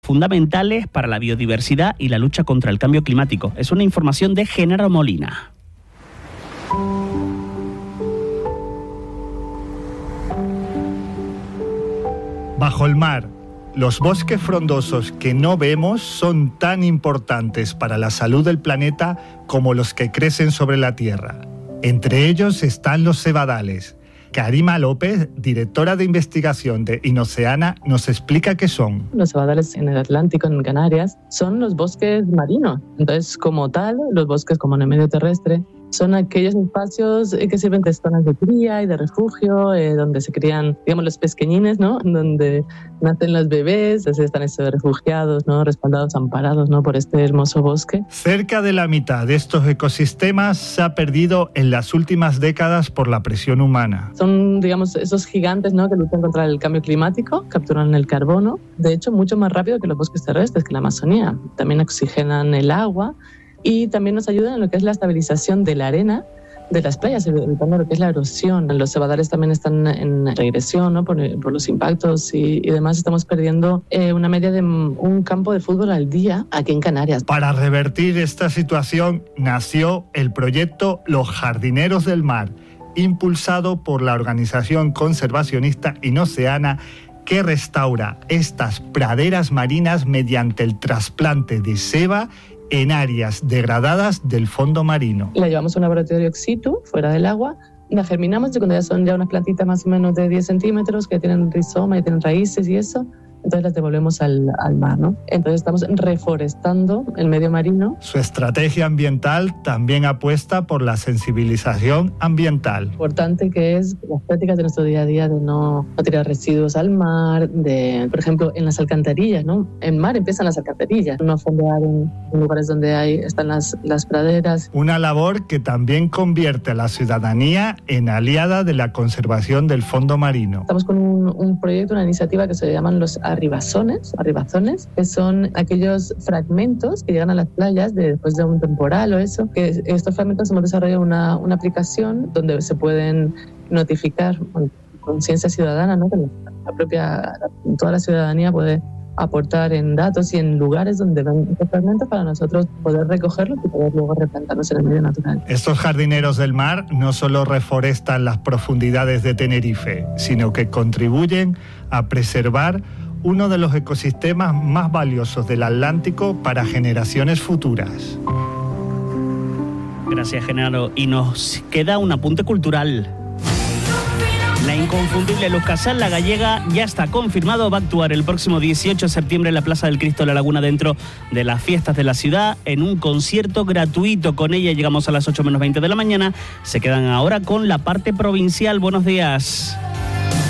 fundamentales para la biodiversidad y la lucha contra el cambio climático. Es una información de Genaro Molina. Bajo el mar, los bosques frondosos que no vemos son tan importantes para la salud del planeta como los que crecen sobre la Tierra. Entre ellos están los cebadales. Karima López, directora de investigación de Inoceana, nos explica qué son. Los cebadales en el Atlántico, en Canarias, son los bosques marinos. Entonces, como tal, los bosques como en el medio terrestre son aquellos espacios que sirven de zonas de cría y de refugio, donde se crían, digamos, los pesqueñines, ¿no? Donde nacen los bebés, entonces están refugiados, ¿no? Respaldados, amparados, ¿no? Por este hermoso bosque. Cerca de la mitad de estos ecosistemas se ha perdido en las últimas décadas por la presión humana. Son, digamos, esos gigantes, ¿no? Que luchan contra el cambio climático, capturan el carbono, de hecho, mucho más rápido que los bosques terrestres, que la Amazonía. También oxigenan el agua y también nos ayudan en lo que es la estabilización de la arena de las playas, evitando lo que es la erosión. Los cebadales también están en regresión, ¿no? por los impactos y demás. Estamos perdiendo una media de un campo de fútbol al día aquí en Canarias. Para revertir esta situación nació el proyecto Los Jardineros del Mar, impulsado por la organización conservacionista Inoceana, que restaura estas praderas marinas mediante el trasplante de ceba en áreas degradadas del fondo marino. La llevamos a un laboratorio ex situ, fuera del agua, la germinamos y cuando ya son unas plantitas más o menos de 10 centímetros que tienen rizoma y tienen raíces y eso, entonces las devolvemos al mar, ¿no? Entonces estamos reforestando el medio marino. Su estrategia ambiental también apuesta por la sensibilización ambiental. Importante que es las prácticas de nuestro día a día de no tirar residuos al mar, de, por ejemplo, en las alcantarillas, ¿no? En mar empiezan las alcantarillas, no fondear en lugares donde están las praderas. Una labor que también convierte a la ciudadanía en aliada de la conservación del fondo marino. Estamos con un proyecto, una iniciativa que se llaman los arribazones, que son aquellos fragmentos que llegan a las playas después de un temporal o eso, que estos fragmentos hemos desarrollado una aplicación donde se pueden notificar con conciencia ciudadana, ¿no? Que toda la ciudadanía puede aportar en datos y en lugares donde ven estos fragmentos para nosotros poder recogerlos y poder luego replantarlos en el medio natural. Estos jardineros del mar no solo reforestan las profundidades de Tenerife, sino que contribuyen a preservar uno de los ecosistemas más valiosos del Atlántico para generaciones futuras. Gracias, Genaro. Y nos queda un apunte cultural. La inconfundible Luz Casal, la gallega, ya está confirmado, va a actuar el próximo 18 de septiembre en la Plaza del Cristo de la Laguna dentro de las fiestas de la ciudad en un concierto gratuito. Con ella llegamos a las 8 menos 20 de la mañana. Se quedan ahora con la parte provincial. Buenos días.